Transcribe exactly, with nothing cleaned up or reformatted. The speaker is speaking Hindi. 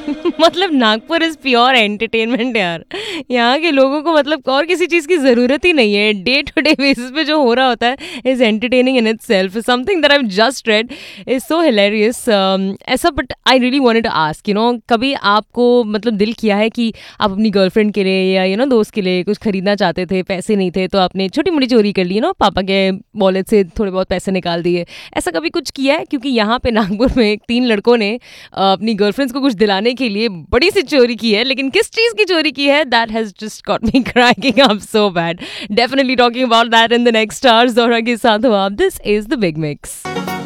मतलब नागपुर इज प्योर एंटरटेनमेंट यार। यहाँ के लोगों को मतलब और किसी चीज़ की ज़रूरत ही नहीं है। डे टू डे बेसिस पे जो हो रहा होता है is entertaining in it self. Something that I just red is so hilarious ऐसा। But I really wanted to ask, you know, कभी आपको मतलब दिल किया है कि आप अपनी गर्लफ्रेंड के लिए या यू नो दोस्त के लिए कुछ खरीदना चाहते थे, पैसे नहीं थे, तो आपने छोटी मोटी चोरी कर ली, नो, पापा के वॉलेट से थोड़े बहुत पैसे निकाल दिए, ऐसा कभी कुछ किया है? क्योंकि यहाँ पे नागपुर में एक तीन लड़कों ने अ, अपनी गर्लफ्रेंड्स को कुछ दिलाने के लिए बड़ी सी चोरी की है, लेकिन किस चीज़ की चोरी की है, that has just got me cracking up so bad. Definitely talking about that in the next hours. और के साथ हो आप, this is the big mix.